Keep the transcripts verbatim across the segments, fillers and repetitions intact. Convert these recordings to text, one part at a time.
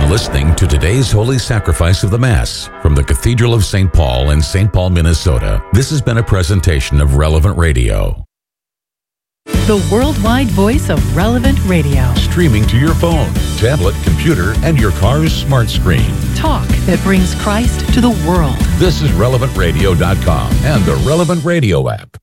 been listening to today's Holy Sacrifice of the Mass from the Cathedral of Saint Paul in Saint Paul, Minnesota. This has been a presentation of Relevant Radio. The worldwide voice of Relevant Radio. Streaming to your phone, tablet, computer, and your car's smart screen. Talk that brings Christ to the world. This is relevant radio dot com and the Relevant Radio app.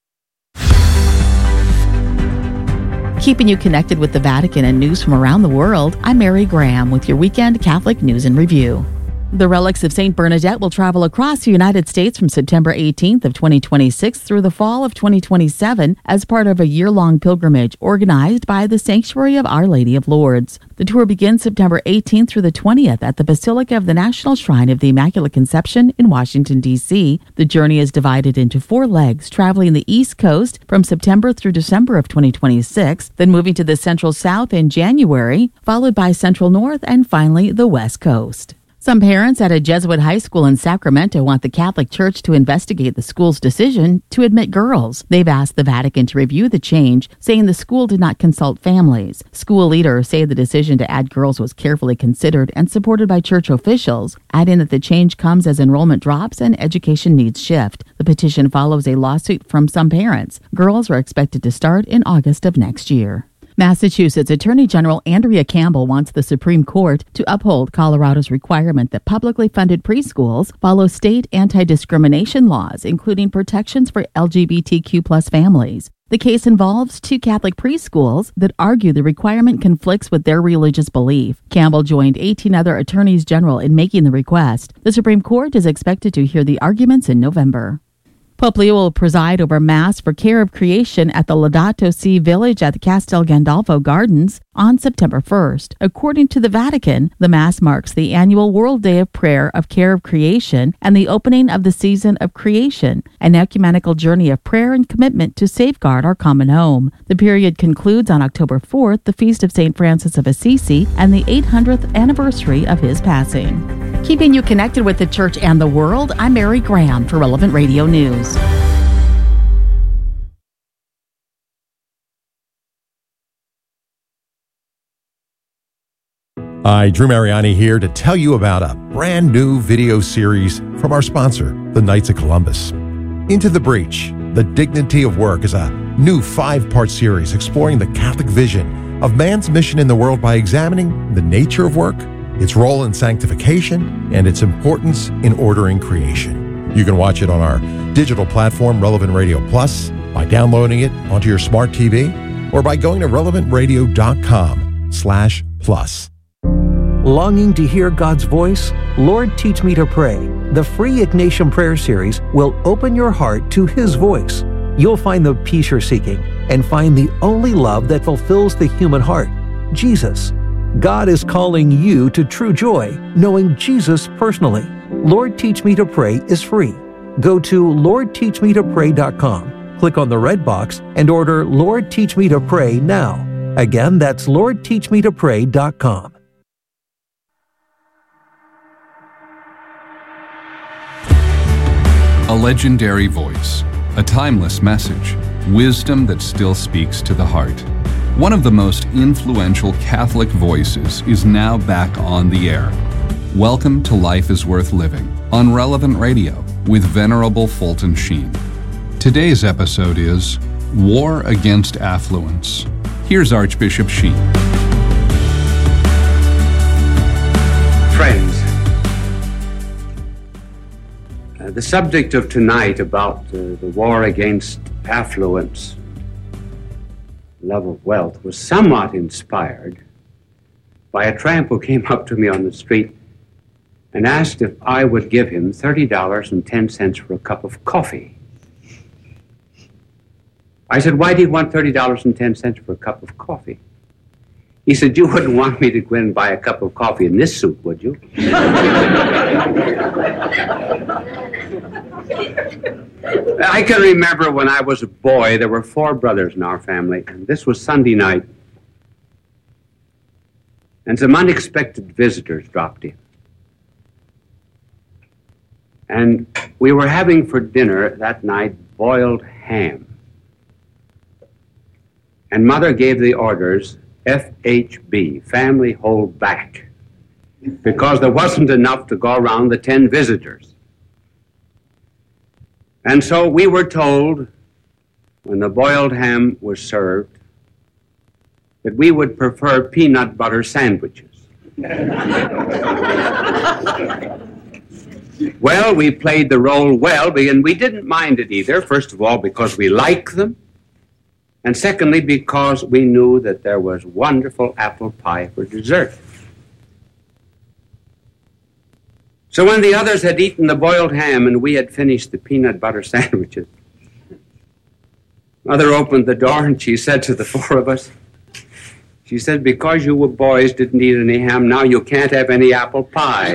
Keeping you connected with the Vatican and news from around the world, I'm Mary Graham with your weekend Catholic News and Review. The relics of Saint Bernadette will travel across the United States from September eighteenth of twenty twenty-six through the fall of twenty twenty-seven as part of a year-long pilgrimage organized by the Sanctuary of Our Lady of Lourdes. The tour begins September eighteenth through the twentieth at the Basilica of the National Shrine of the Immaculate Conception in Washington, D C The journey is divided into four legs, traveling the East Coast from September through December of twenty twenty-six, then moving to the Central South in January, followed by Central North, and finally the West Coast. Some parents at a Jesuit high school in Sacramento want the Catholic Church to investigate the school's decision to admit girls. They've asked the Vatican to review the change, saying the school did not consult families. School leaders say the decision to add girls was carefully considered and supported by church officials, adding that the change comes as enrollment drops and education needs shift. The petition follows a lawsuit from some parents. Girls are expected to start in August of next year. Massachusetts Attorney General Andrea Campbell wants the Supreme Court to uphold Colorado's requirement that publicly funded preschools follow state anti-discrimination laws, including protections for L G B T Q plus families. The case involves two Catholic preschools that argue the requirement conflicts with their religious belief. Campbell joined eighteen other attorneys general in making the request. The Supreme Court is expected to hear the arguments in November. Pope Leo will preside over Mass for Care of Creation at the Laudato Si Village at the Castel Gandolfo Gardens on September first. According to the Vatican, the Mass marks the annual World Day of Prayer of Care of Creation and the opening of the season of creation, an ecumenical journey of prayer and commitment to safeguard our common home. The period concludes on October fourth, the feast of Saint Francis of Assisi, and the eight hundredth anniversary of his passing. Keeping you connected with the Church and the world, I'm Mary Graham for Relevant Radio News. Hi, Drew Mariani here to tell you about a brand new video series from our sponsor, the Knights of Columbus. Into the Breach, The Dignity of Work is a new five-part series exploring the Catholic vision of man's mission in the world by examining the nature of work, its role in sanctification, and its importance in ordering creation. You can watch it on our digital platform, Relevant Radio Plus, by downloading it onto your smart T V, or by going to relevant radio dot com slash plus. Longing to hear God's voice? Lord, Teach Me to Pray. The free Ignatian Prayer Series will open your heart to His voice. You'll find the peace you're seeking and find the only love that fulfills the human heart, Jesus. God is calling you to true joy, knowing Jesus personally. Lord, Teach Me to Pray is free. Go to lord teach me to pray dot com, click on the red box, and order Lord, Teach Me to Pray now. Again, that's lord teach me to pray dot com. A legendary voice, a timeless message, wisdom that still speaks to the heart. One of the most influential Catholic voices is now back on the air. Welcome to Life is Worth Living on Relevant Radio with Venerable Fulton Sheen. Today's episode is War Against Affluence. Here's Archbishop Sheen. Friends, uh, the subject of tonight about uh, the war against affluence, love of wealth, was somewhat inspired by a tramp who came up to me on the street and asked if I would give him thirty dollars and ten cents for a cup of coffee. I said, why do you want thirty dollars and ten cents for a cup of coffee? He said, you wouldn't want me to go in and buy a cup of coffee in this suit, would you? I can remember when I was a boy, there were four brothers in our family, and this was Sunday night, and some unexpected visitors dropped in. And we were having for dinner that night boiled ham. And Mother gave the orders, F H B, family hold back. because there wasn't enough to go around the ten visitors. And so we were told, when the boiled ham was served, that we would prefer peanut butter sandwiches. Well, we played the role well, and we didn't mind it either, first of all, because we liked them, and secondly, because we knew that there was wonderful apple pie for dessert. So when the others had eaten the boiled ham and we had finished the peanut butter sandwiches, Mother opened the door and she said to the four of us, she said, because you boys didn't eat any ham, now you can't have any apple pie.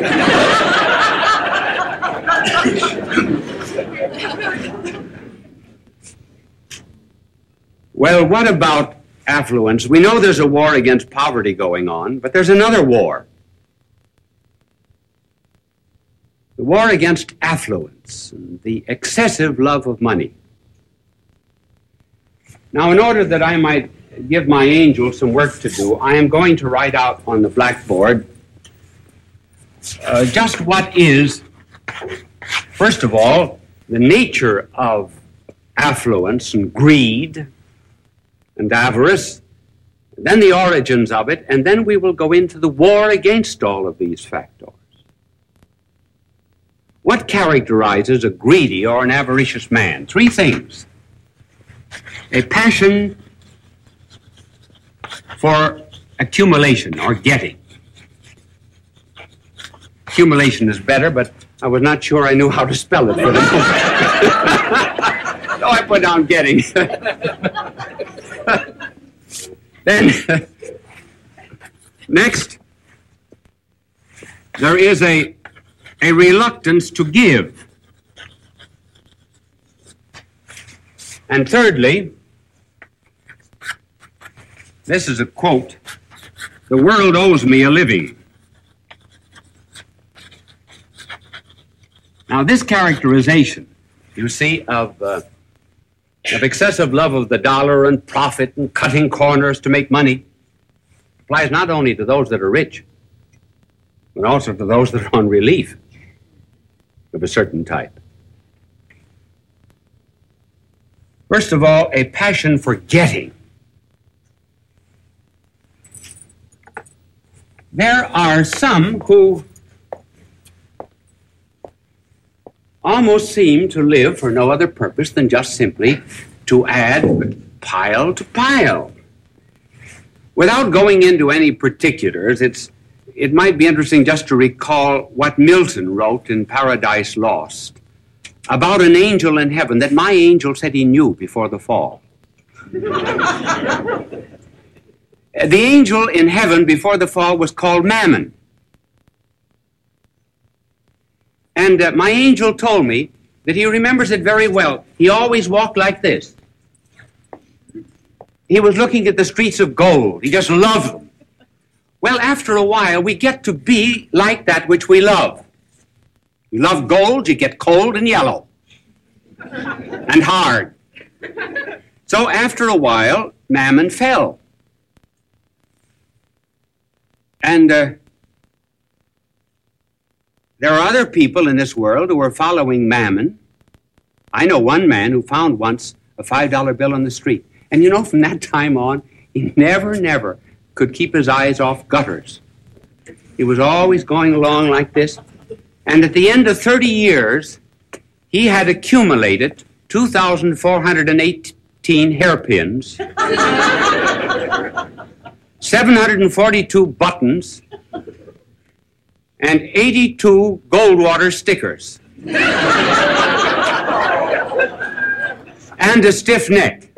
Well, what about affluence? We know there's a war against poverty going on, but there's another war. The war against affluence, and the excessive love of money. Now, in order that I might give my angel some work to do, I am going to write out on the blackboard uh, just what is, first of all, the nature of affluence and greed and avarice, and then the origins of it, and then we will go into the war against all of these factors. What characterizes a greedy or an avaricious man? Three things. A passion for accumulation or getting. Accumulation is better, but I was not sure I knew how to spell it for the moment. So I put down getting. Then, next, there is a, a reluctance to give. And thirdly, this is a quote, the world owes me a living. Now, this characterization, you see, of, uh, of excessive love of the dollar and profit and cutting corners to make money applies not only to those that are rich, but also to those that are on relief of a certain type. First of all, a passion for getting. There are some who almost seem to live for no other purpose than just simply to add pile to pile. Without going into any particulars, it's, it might be interesting just to recall what Milton wrote in Paradise Lost about an angel in heaven that my angel said he knew before the fall. The angel in heaven before the fall was called Mammon. And uh, my angel told me that he remembers it very well. He always walked like this. He was looking at the streets of gold. He just loved them. Well, after a while, we get to be like that which we love. You love gold, you get cold and yellow and hard. So after a while, Mammon fell. And uh, there are other people in this world who are following Mammon. I know one man who found once a five dollar bill on the street. And you know, from that time on, he never, never could keep his eyes off gutters. He was always going along like this. And at the end of thirty years, he had accumulated two thousand four hundred eighteen hairpins, seven hundred forty-two buttons, and eighty-two Goldwater stickers. And a stiff neck.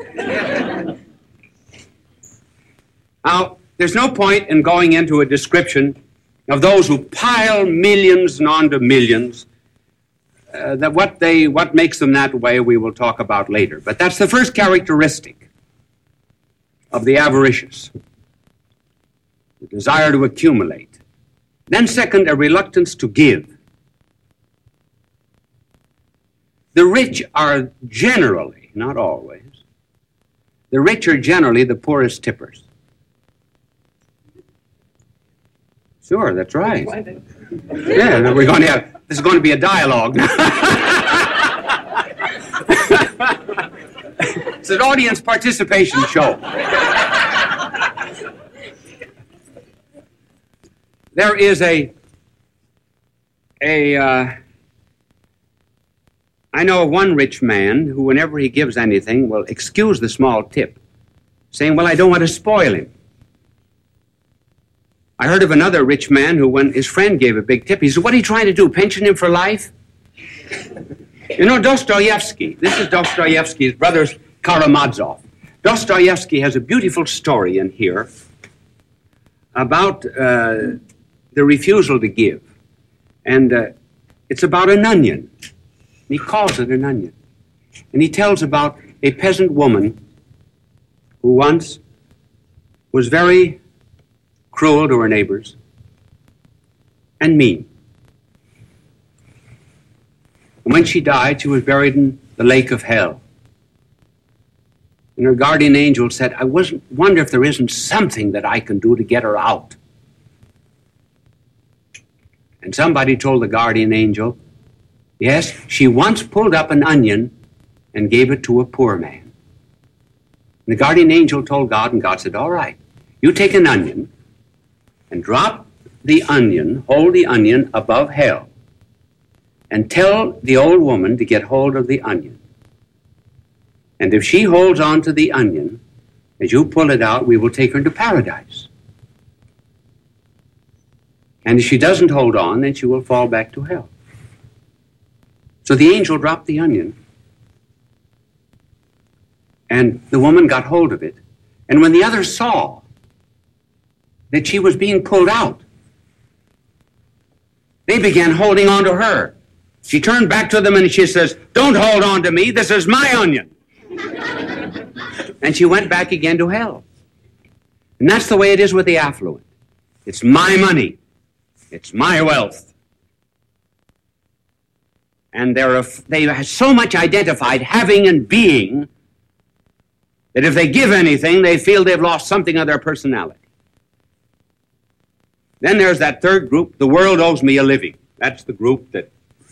Now, there's no point in going into a description of those who pile millions and onto millions. Uh, that what they, what makes them that way, we will talk about later. But that's the first characteristic of the avaricious, the desire to accumulate. Then second, a reluctance to give. The rich are generally, not always, the rich are generally the poorest tippers. Sure, that's right. Yeah, we're going to have, this is going to be a dialogue now. It's an audience participation show. There is a, a, uh, I know of one rich man who, whenever he gives anything, will excuse the small tip, saying, well, I don't want to spoil him. I heard of another rich man who, when his friend gave a big tip, he said, what are you trying to do, pension him for life? You know, Dostoevsky, this is Dostoevsky's brother Karamazov. Dostoevsky has a beautiful story in here about uh, the refusal to give. And uh, it's about an onion. And he calls it an onion. And he tells about a peasant woman who once was very cruel to her neighbors and mean. And when she died, she was buried in the lake of hell. And her guardian angel said, I wasn't, wonder if there isn't something that I can do to get her out. And somebody told the guardian angel, yes, she once pulled up an onion and gave it to a poor man. And the guardian angel told God, and God said, all right, you take an onion and drop the onion, hold the onion above hell, and tell the old woman to get hold of the onion. And if she holds on to the onion, as you pull it out, we will take her to paradise. And if she doesn't hold on, then she will fall back to hell. So the angel dropped the onion, and the woman got hold of it. And when the others saw that she was being pulled out, they began holding on to her. She turned back to them and she says, don't hold on to me, this is my onion. And she went back again to hell. And that's the way it is with the affluent. It's my money. It's my wealth. And they're, they have so much identified having and being that if they give anything, they feel they've lost something of their personality. Then there's that third group, the world owes me a living. That's the group that,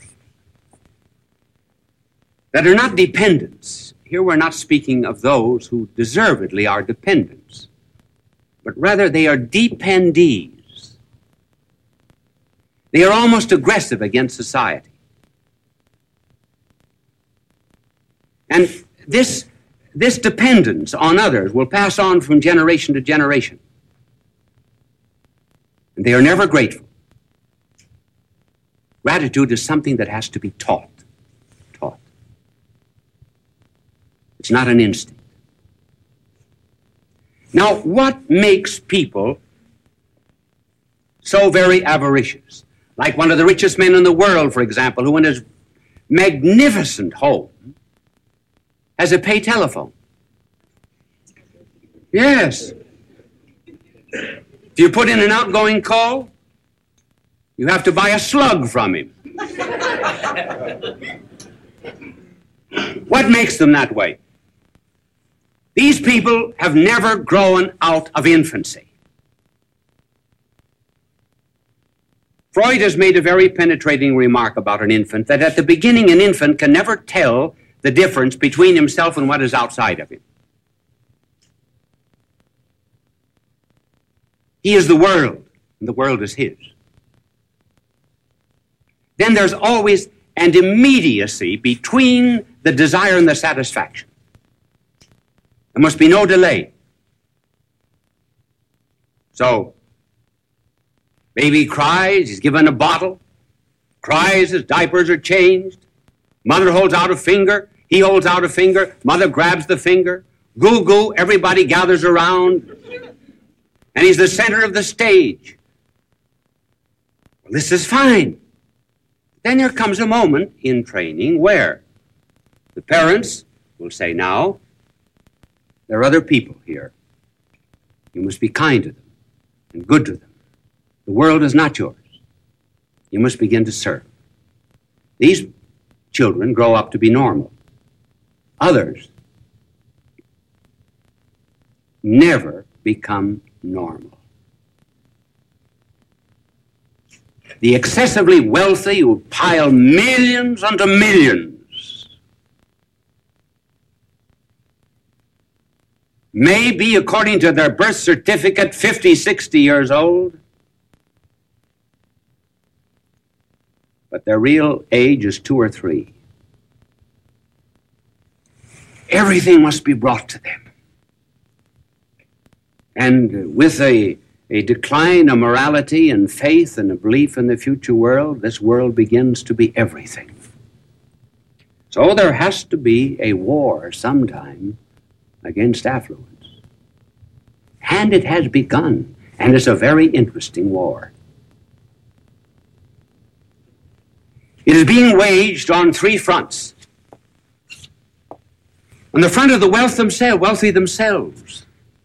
that are not dependents. Here we're not speaking of those who deservedly are dependents, but rather they are dependees. They are almost aggressive against society. And this, this dependence on others will pass on from generation to generation. And they are never grateful. Gratitude is something that has to be taught. Taught. It's not an instinct. Now, what makes people so very avaricious? Like one of the richest men in the world, for example, who in his magnificent home has a pay telephone. Yes. If you put in an outgoing call, you have to buy a slug from him. What makes them that way? These people have never grown out of infancy. Freud has made a very penetrating remark about an infant, that at the beginning an infant can never tell the difference between himself and what is outside of him. He is the world, and the world is his. Then there's always an immediacy between the desire and the satisfaction. There must be no delay. So, baby cries, he's given a bottle, cries, his diapers are changed, mother holds out a finger, he holds out a finger, mother grabs the finger, goo goo, everybody gathers around, and he's the center of the stage. Well, this is fine. Then there comes a moment in training where the parents will say, now, there are other people here. You must be kind to them and good to them. The world is not yours. You must begin to serve. These children grow up to be normal. Others never become normal. The excessively wealthy who pile millions unto millions may be, according to their birth certificate, fifty, sixty years old, but their real age is two or three. Everything must be brought to them. And with a, a decline of morality and faith and a belief in the future world, this world begins to be everything. So there has to be a war sometime against affluence. And it has begun, and it's a very interesting war. It is being waged on three fronts. On the front of the wealth themselves, wealthy themselves.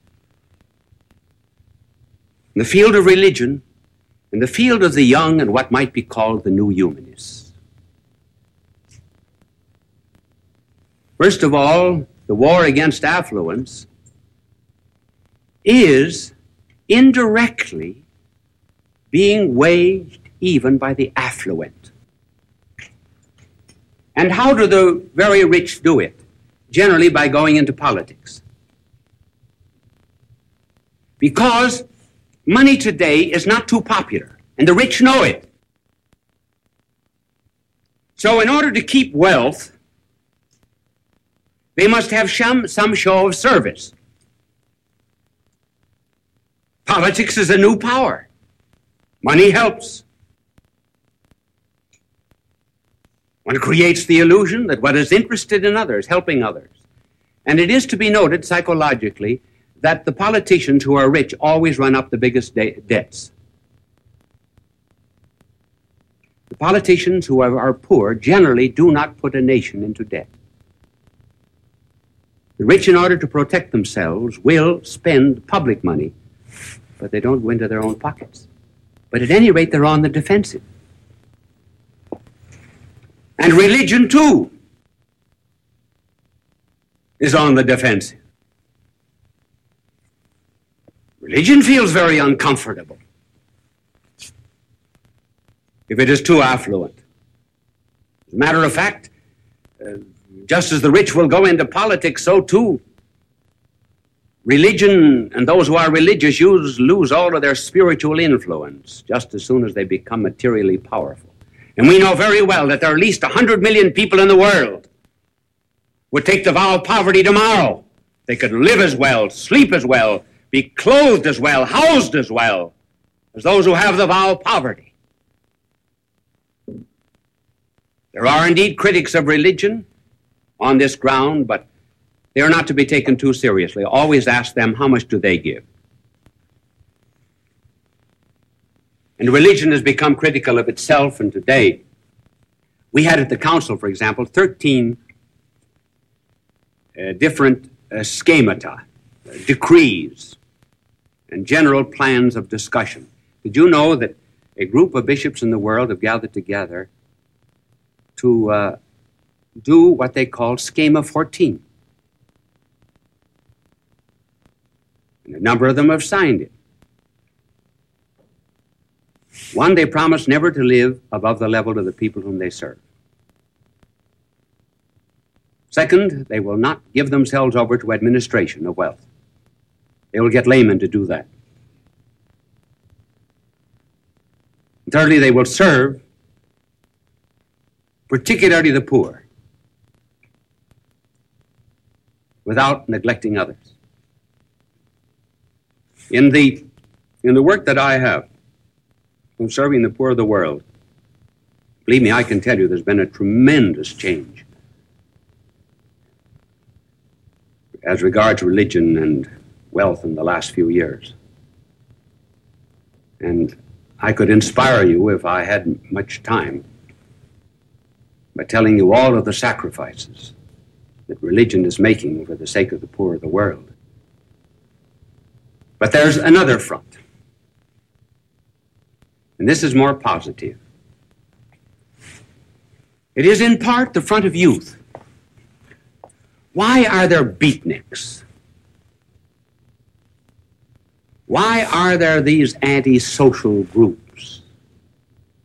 In the field of religion, in the field of the young and what might be called the new humanists. First of all, the war against affluence is indirectly being waged even by the affluent. And how do the very rich do it? Generally by going into politics. Because money today is not too popular, and the rich know it. So in order to keep wealth, they must have some, some show of service. Politics is a new power. Money helps. One creates the illusion that one is interested in others, helping others. And it is to be noted psychologically that the politicians who are rich always run up the biggest de- debts. The politicians who are, are poor generally do not put a nation into debt. The rich, in order to protect themselves, will spend public money, but they don't go into their own pockets. But at any rate, they're on the defensive. And religion, too, is on the defensive. Religion feels very uncomfortable if it is too affluent. As a matter of fact, uh, just as the rich will go into politics, so too religion and those who are religious use, lose all of their spiritual influence just as soon as they become materially powerful. And we know very well that there are at least one hundred million people in the world would take the vow of poverty tomorrow. They could live as well, sleep as well, be clothed as well, housed as well as those who have the vow of poverty. There are indeed critics of religion on this ground, but they are not to be taken too seriously. Always ask them, how much do they give? And religion has become critical of itself, and today we had at the council, for example, thirteen uh, different uh, schemata, uh, decrees, and general plans of discussion. Did you know that a group of bishops in the world have gathered together to uh, do what they call Schema fourteen? And a number of them have signed it. One, they promise never to live above the level of the people whom they serve. Second, they will not give themselves over to administration of wealth. They will get laymen to do that. And thirdly, they will serve, particularly the poor, without neglecting others. In the, in the work that I have, from serving the poor of the world, believe me, I can tell you there's been a tremendous change as regards religion and wealth in the last few years. And I could inspire you, if I had much time, by telling you all of the sacrifices that religion is making for the sake of the poor of the world. But there's another front. And this is more positive. It is in part the front of youth. Why are there beatniks? Why are there these anti-social groups?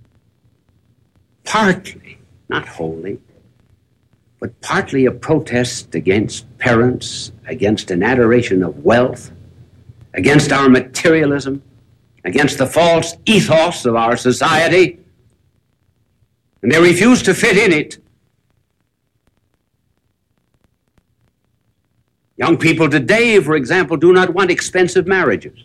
partly, not wholly, but partly a protest against parents, against an adoration of wealth, against our materialism, against the false ethos of our society, and they refuse to fit in it. Young people today, for example, do not want expensive marriages.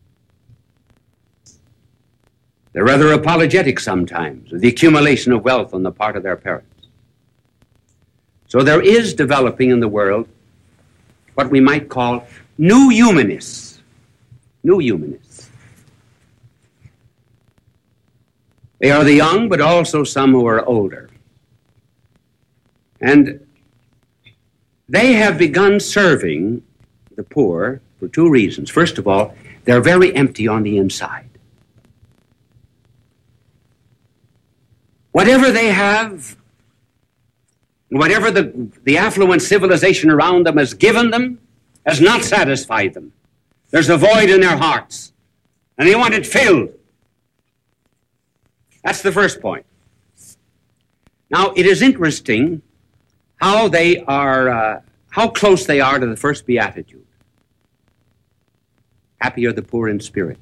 They're rather apologetic sometimes of the accumulation of wealth on the part of their parents. So there is developing in the world what we might call new humanists. New humanists. They are the young, but also some who are older. And they have begun serving the poor for two reasons. First of all, they're very empty on the inside. Whatever they have, whatever the, the affluent civilization around them has given them, has not satisfied them. There's a void in their hearts, and they want it filled. That's the first point. Now, it is interesting how they are, uh, how close they are to the first beatitude. Happy are the poor in spirit.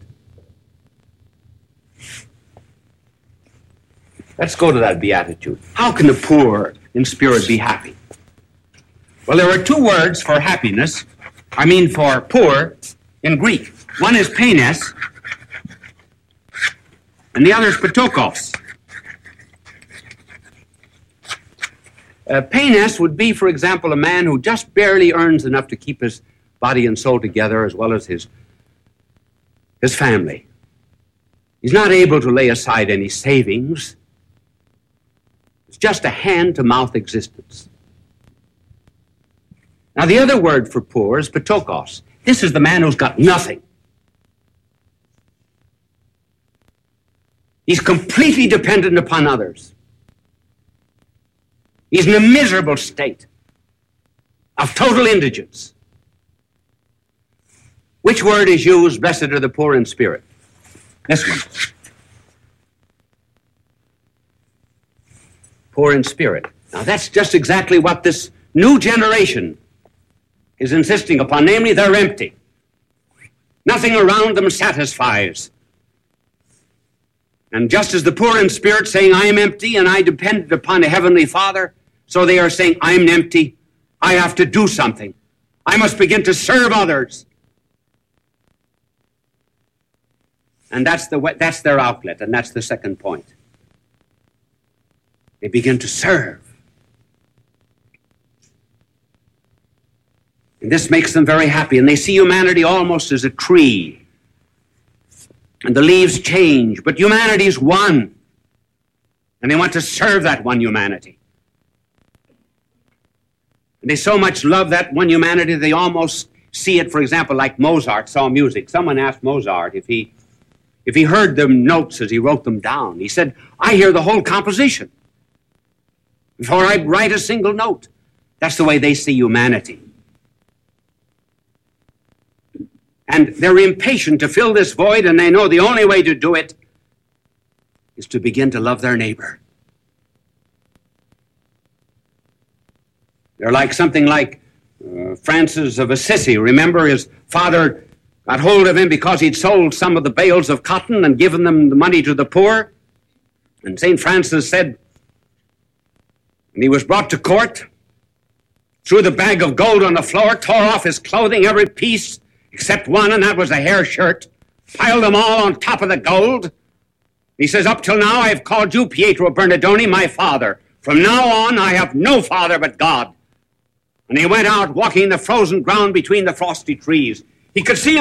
Let's go to that beatitude. How can the poor in spirit be happy? Well, there are two words for happiness, I mean for poor, in Greek. One is penes, and the other is patokos. Uh, penes would be, for example, a man who just barely earns enough to keep his body and soul together, as well as his, his family. He's not able to lay aside any savings. It's just a hand-to-mouth existence. Now, the other word for poor is patokos. This is the man who's got nothing. He's completely dependent upon others. He's in a miserable state of total indigence. Which word is used, blessed are the poor in spirit? This one. Poor in spirit. Now that's just exactly what this new generation is insisting upon, namely they're empty. Nothing around them satisfies. And just as the poor in spirit saying, I am empty and I depend upon a heavenly Father, so they are saying, I'm empty, I have to do something. I must begin to serve others. And that's the way, that's their outlet, and that's the second point. They begin to serve. And this makes them very happy, and they see humanity almost as a tree. And the leaves change, but humanity is one. And they want to serve that one humanity. And they so much love that one humanity, they almost see it, for example, like Mozart saw music. Someone asked Mozart if he, if he heard the notes as he wrote them down. He said, I hear the whole composition before I write a single note. That's the way they see humanity. And they're impatient to fill this void, and they know the only way to do it is to begin to love their neighbor. They're like something like uh, Francis of Assisi. Remember, his father got hold of him because he'd sold some of the bales of cotton and given them the money to the poor. And Saint Francis said, and he was brought to court, threw the bag of gold on the floor, tore off his clothing, every piece except one, and that was a hair shirt, piled them all on top of the gold. He says, up till now I have called you, Pietro Bernardoni, my father. From now on I have no father but God. And he went out walking the frozen ground between the frosty trees. He could see